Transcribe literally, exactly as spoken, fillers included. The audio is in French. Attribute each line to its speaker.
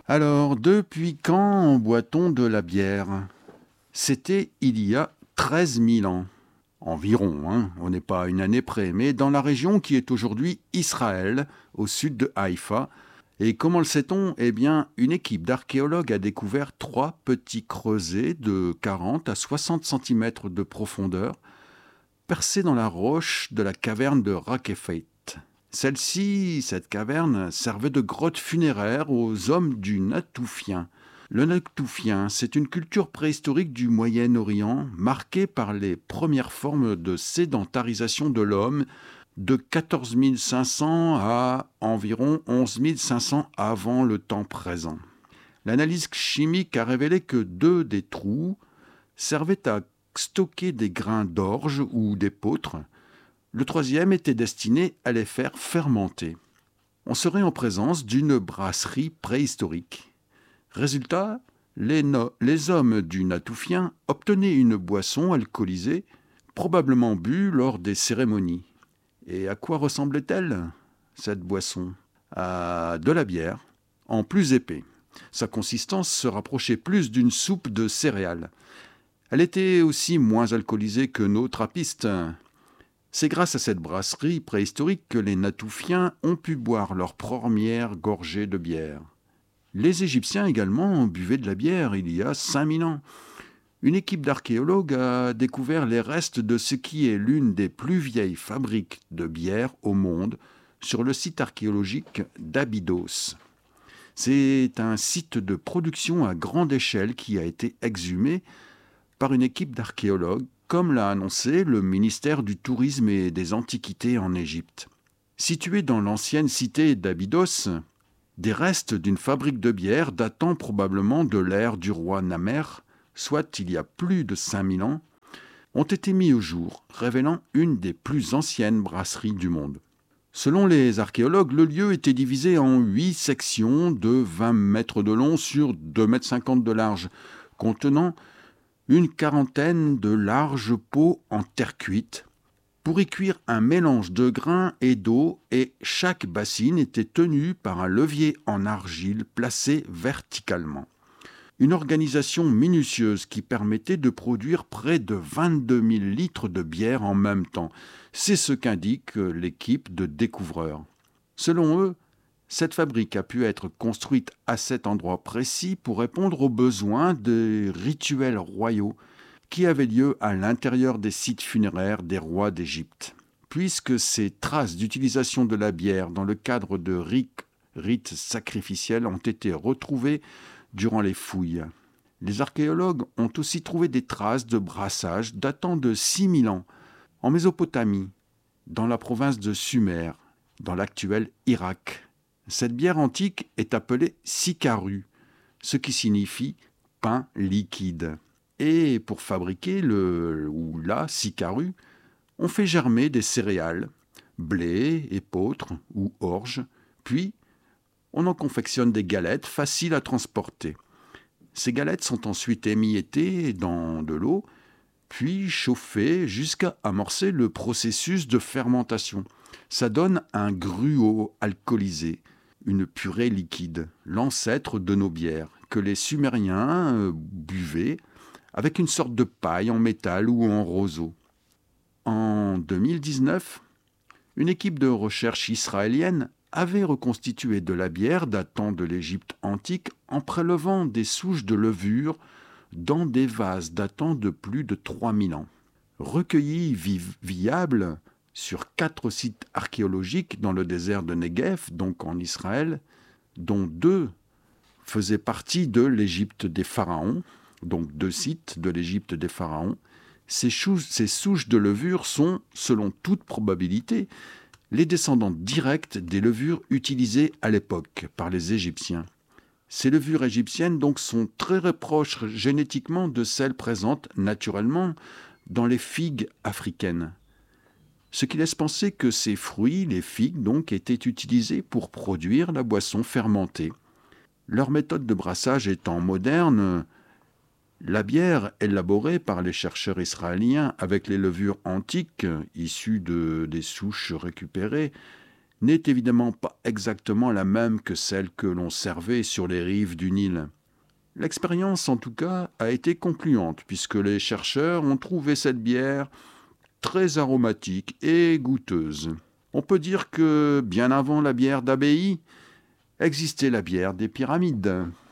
Speaker 1: Alors, depuis quand boit-on de la bière? C'était il y a treize mille ans. Environ, hein, on n'est pas à une année près, mais dans la région qui est aujourd'hui Israël, au sud de Haïfa. Et comment le sait-on? Eh bien, une équipe d'archéologues a découvert trois petits creusets de quarante à soixante centimètres de profondeur, percés dans la roche de la caverne de Rakefeit. Celle-ci, cette caverne, servait de grotte funéraire aux hommes du Natoufien. Le Natoufien, c'est une culture préhistorique du Moyen-Orient marquée par les premières formes de sédentarisation de l'homme de quatorze mille cinq cents à environ onze mille cinq cents avant le temps présent. L'analyse chimique a révélé que deux des trous servaient à stocker des grains d'orge ou d'épeautre. Le troisième était destiné à les faire fermenter. On serait en présence d'une brasserie préhistorique. Résultat, les, no- les hommes du Natoufien obtenaient une boisson alcoolisée, probablement bue lors des cérémonies. Et à quoi ressemblait-elle, cette boisson? À de la bière, en plus épais. Sa consistance se rapprochait plus d'une soupe de céréales. Elle était aussi moins alcoolisée que nos trappistes. C'est grâce à cette brasserie préhistorique que les Natoufiens ont pu boire leur première gorgée de bière. Les Égyptiens également buvaient de la bière il y a cinq mille ans. Une équipe d'archéologues a découvert les restes de ce qui est l'une des plus vieilles fabriques de bière au monde sur le site archéologique d'Abydos. C'est un site de production à grande échelle qui a été exhumé par une équipe d'archéologues, comme l'a annoncé le ministère du Tourisme et des Antiquités en Égypte. Situé dans l'ancienne cité d'Abydos, des restes d'une fabrique de bière datant probablement de l'ère du roi Namer, soit il y a plus de cinq mille ans, ont été mis au jour, révélant une des plus anciennes brasseries du monde. Selon les archéologues, le lieu était divisé en huit sections de vingt mètres de long sur deux mètres cinquante de large, contenant une quarantaine de larges pots en terre cuite. Pour y cuire un mélange de grains et d'eau, et chaque bassine était tenue par un levier en argile placé verticalement. Une organisation minutieuse qui permettait de produire près de vingt-deux mille litres de bière en même temps. C'est ce qu'indique l'équipe de découvreurs. Selon eux, cette fabrique a pu être construite à cet endroit précis pour répondre aux besoins des rituels royaux qui avaient lieu à l'intérieur des sites funéraires des rois d'Égypte. Puisque ces traces d'utilisation de la bière dans le cadre de rites sacrificiels ont été retrouvées durant les fouilles. Les archéologues ont aussi trouvé des traces de brassage datant de six mille ans en Mésopotamie, dans la province de Sumer, dans l'actuel Irak. Cette bière antique est appelée sikaru, ce qui signifie pain liquide. Et pour fabriquer le ou la sikaru, on fait germer des céréales, blé, épeautre ou orge, puis on en confectionne des galettes faciles à transporter. Ces galettes sont ensuite émiettées dans de l'eau, puis chauffées jusqu'à amorcer le processus de fermentation. Ça donne un gruau alcoolisé, une purée liquide, l'ancêtre de nos bières, que les Sumériens euh, buvaient avec une sorte de paille en métal ou en roseau. En deux mille dix-neuf, une équipe de recherche israélienne avait reconstitué de la bière datant de l'Égypte antique en prélevant des souches de levure dans des vases datant de plus de trois mille ans. Recueillis vi- viables sur quatre sites archéologiques dans le désert de Negev, donc en Israël, dont deux faisaient partie de l'Égypte des pharaons, donc deux sites de l'Égypte des pharaons. Ces, chou- ces souches de levure sont, selon toute probabilité, les descendants directs des levures utilisées à l'époque par les Égyptiens. Ces levures égyptiennes donc sont très proches génétiquement de celles présentes naturellement dans les figues africaines. Ce qui laisse penser que ces fruits, les figues donc, étaient utilisés pour produire la boisson fermentée. Leur méthode de brassage étant moderne, la bière élaborée par les chercheurs israéliens avec les levures antiques issues de, des souches récupérées n'est évidemment pas exactement la même que celle que l'on servait sur les rives du Nil. L'expérience, en tout cas, a été concluante, puisque les chercheurs ont trouvé cette bière très aromatique et goûteuse. On peut dire que, bien avant la bière d'abbaye, existait la bière des pyramides.